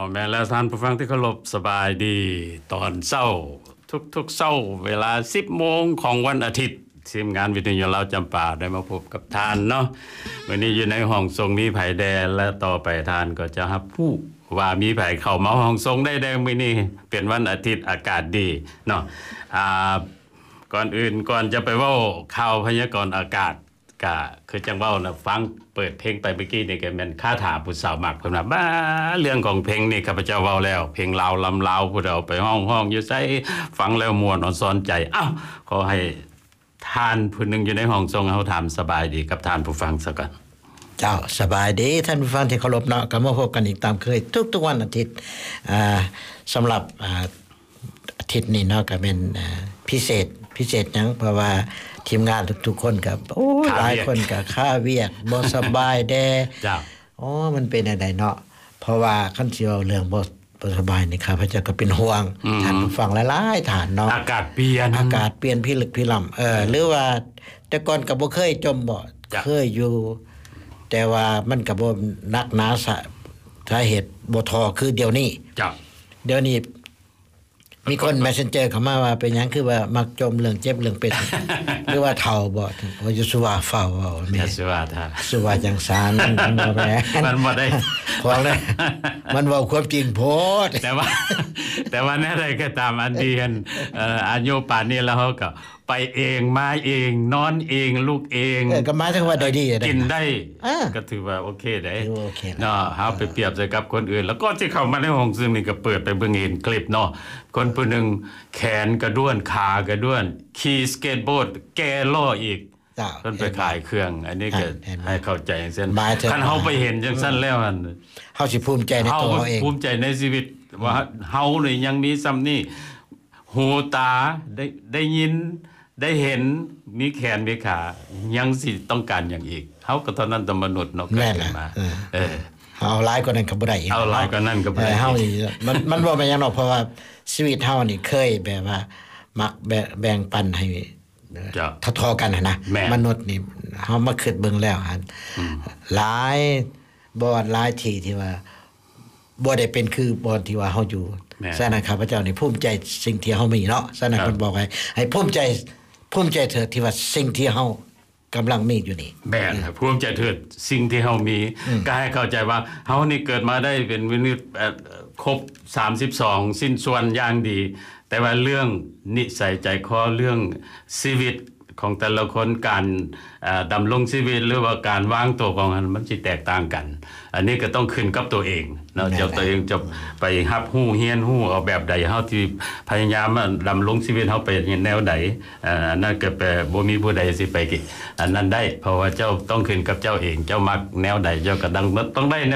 แม่และท่านผู้ฟังที่เคารพสบายดีตอนเช้าทุกเช้าเวลา 10 โมงของวันอาทิตย์ทีมงานวิทยุเราจำปาได้มาพบกับทานเนาะวันนี้อยู่ในห้องทรงมีไผแดนและต่อไปทานก็จะรับผู้ว่ามีไผเข้ามาห้องทรงได้มื้อนี้เป็นวันอาทิตย์อากาศดีเนาะก่อนอื่นก่อนจะไปเว้าข่าวพยากรณ์อากาศก็คือจังเว้านะฟังเปิดเพลงไปเมื่อกี้นี่ก็แม่นคาถาผู้สาวมักเพิ่นว่าบ้าเรื่องของเพลงนี่ข้าพเจ้าเว้าแล้วเพลงลาวลำลาวผู้ใดเอาไปห้องอยู่ไสฟังแล้วม่วนอ่อนซ้อนใจอ้าวขอให้ท่านผู้นึงอยู่ในห้องทรงเฮาถามสบายดีกับท่านผู้ฟังซะก่อนเจ้าสบายดีท่านผู้ฟังที่เคารพเนาะก็มาพบกันอีกตามเคยทุกวันอาทิตย์สำหรับอาทิตย์นี้เนาะก็เป็นพิเศษหยังเพราะว่าทีมงานทุกๆคนก็โอ้หลายคนก็ค่าเวียกบ่สบายแด่จ้าอ๋อมันเป็นอะไรเนาะเพราะว่าคันสิเอาเรื่องบ่สบายนี่ครับพระเจ้าก็เป็นห่วงท่านผู้ฟังหลายๆท่านเนาะอากาศเปลี่ยนพี่ลึกพี่ล่ำหรือว่าแต่ก่อนก็บ่เคยจมบ่เคยอยู่แต่ว่ามันก็บ่นักหนาสาเหตุบ่ทอคือเดี๋ยวนี้จ้ะเดี๋ยวนี้มีคน Messenger เข้ามาว่าเป็นหยังคือว่ามักจมเรื่องเจ็บเรื่องเป็น หรือว่าเฒ่าบ่ว่าอยู่สุว่าเฝ้าเว้าแม่สุว่าท่าสุว่าจังซานมันบ่แม่มันบ่ได้ของเลยมันเว้าความจริงโพดแต่ว่าแน่ใดก็ตามอันดีกันอายุป่านนี้แล้วเขาก็ไปเองมาเองนอนเองลูกเองก็หมายถึงว่าโดยดีกินได้ก็ถือว่าโอเคได้โอเคเนาะเฮาไปเปรียบใส่กับคนอื่นแล้วก็ที่เข้ามาในห้องซึ่งนี่ก็เปิดไปเบิ่งเห็นคลิปเนาะคนผู้นึงแขนกระด้วนขากระด้วนขี่สเก็ตบอร์ดแก้ล้ออีกเพิ่นไปขายเครื่องอันนี้ก็ให้เข้าใจจังซั่นคันเฮาไปเห็นจังซั่นแล้วมันเฮาสิภูมิใจในตัวเฮาเองภูมิใจในชีวิตว่าเฮานี่ยังมีซ้ำนี่หูตาได้ยินได้เห็นมีแขนมีขายังสิต้องการอย่างอีกเฮาก็เท่านั้นแต่มนุษย์เนาะเกิดมาเอาหลายกว่านั้นก็บ่ได้เอาหลายกว่านั้นก็บ่ได้เฮานี่มันบ่แม่นหยังหรอกเพราะว่าชีวิตเฮานี่เคยแบบว่ามักแบ่งปันให้ทอๆกันนะมนุษย์นี่เฮามาคิดเบิ่งแล้วหั่นหลายบ่หลายที่ว่าบ่ได้เป็นคือบ่ที่ว่าเฮาอยู่ฉะนั้นข้าพเจ้านี่ภูมิใจสิ่งที่เฮามีเนาะฉะนั้นเพิ่นบอกให้ภูมิใจเถิดที่ว่าสิ่งที่เฮากำลังมีอยู่นี่แม่นภูมิใจเถิดสิ่งที่เฮามีก็ให้เข้าใจว่าเฮานี่เกิดมาได้เป็นมนุษย์ครบ32สิ้นส่วนอย่างดีแต่ว่าเรื่องนิสัยใจคอเรื่องชีวิตของแต่ละคนการดำรงชีวิตหรือว่าการวางตัวของมันสิแตกต่างกันอันนี้ก็ต้องขึ้นกับตัวเองเนาะเจ้าตัวเองจะไปรับรู้เรียนรู้เอาแบบใดเฮาที่พยายามดำรงชีวิตเฮาไปแนวใดอันนั้นก็บ่มีผู้ใดสิไปอันนั้นได้เพราะว่าเจ้าต้องขึ้นกับเจ้าเองเจ้ามักแนวใดเจ้าก็ต้องได้